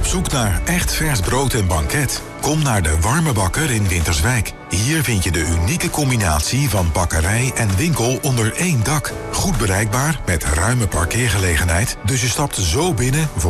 Op zoek naar echt vers brood en banket? Kom naar de Warme Bakker in Winterswijk. Hier vind je de unieke combinatie van bakkerij en winkel onder één dak. Goed bereikbaar met ruime parkeergelegenheid, dus je stapt zo binnen voor